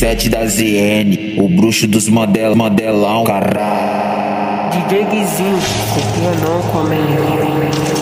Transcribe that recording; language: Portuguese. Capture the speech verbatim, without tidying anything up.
Sete da Z N, o bruxo dos model, modelão, caralho. D J Guizinho, copia não, come.